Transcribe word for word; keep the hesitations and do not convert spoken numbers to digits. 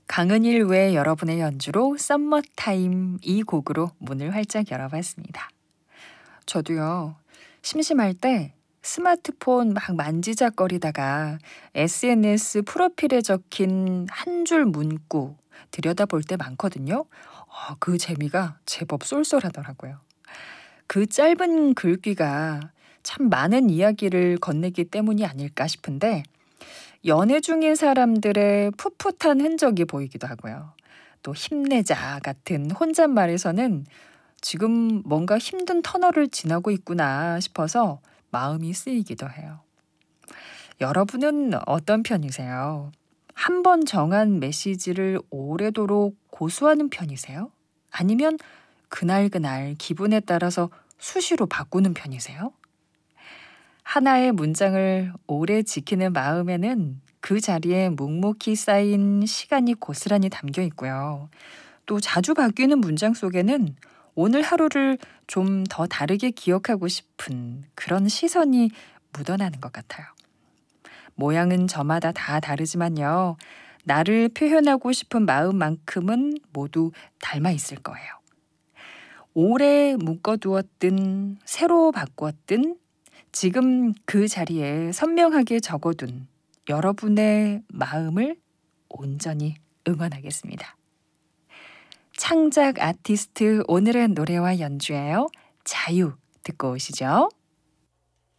강은일 외 여러분의 연주로 썸머타임 이 곡으로 문을 활짝 열어봤습니다. 저도요. 심심할 때 스마트폰 막 만지작거리다가 에스엔에스 프로필에 적힌 한 줄 문구 들여다볼 때 많거든요. 어, 그 재미가 제법 쏠쏠하더라고요. 그 짧은 글귀가 참 많은 이야기를 건네기 때문이 아닐까 싶은데 연애 중인 사람들의 풋풋한 흔적이 보이기도 하고요. 또 힘내자 같은 혼잣말에서는 지금 뭔가 힘든 터널을 지나고 있구나 싶어서 마음이 쓰이기도 해요. 여러분은 어떤 편이세요? 한 번 정한 메시지를 오래도록 고수하는 편이세요? 아니면 그날그날 기분에 따라서 수시로 바꾸는 편이세요? 하나의 문장을 오래 지키는 마음에는 그 자리에 묵묵히 쌓인 시간이 고스란히 담겨 있고요. 또 자주 바뀌는 문장 속에는 오늘 하루를 좀 더 다르게 기억하고 싶은 그런 시선이 묻어나는 것 같아요. 모양은 저마다 다 다르지만요. 나를 표현하고 싶은 마음만큼은 모두 닮아 있을 거예요. 오래 묶어두었든 새로 바꾸었든 지금 그 자리에 선명하게 적어둔 여러분의 마음을 온전히 응원하겠습니다. 창작 아티스트 오늘의 노래와 연주예요. 자유 듣고 오시죠.